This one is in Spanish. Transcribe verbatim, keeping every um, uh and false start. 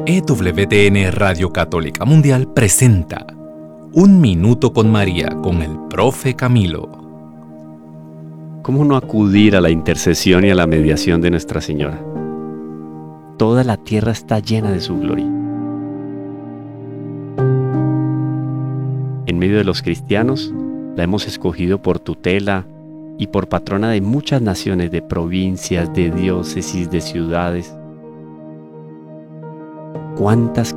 E W T N Radio Católica Mundial presenta Un Minuto con María con el Profe Camilo. ¿Cómo no acudir a la intercesión y a la mediación de Nuestra Señora? Toda la tierra está llena de su gloria. En medio de los cristianos, la hemos escogido por tutela y por patrona de muchas naciones, de provincias, de diócesis, de ciudades. ¿Cuántas